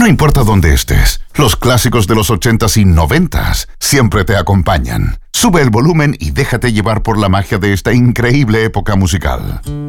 No importa dónde estés, los clásicos de los 80s y 90s siempre te acompañan. Sube el volumen y déjate llevar por la magia de esta increíble época musical.